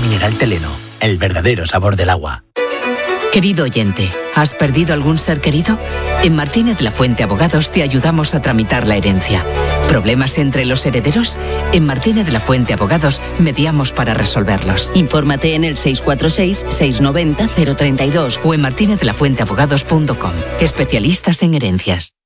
mineral Teleno, el verdadero sabor del agua. Querido oyente, ¿has perdido algún ser querido? En Martínez La Fuente Abogados te ayudamos a tramitar la herencia. ¿Problemas entre los herederos? En Martínez La Fuente Abogados mediamos para resolverlos. Infórmate en el 646-690-032 o en martinezlafuenteabogados.com. Especialistas en herencias.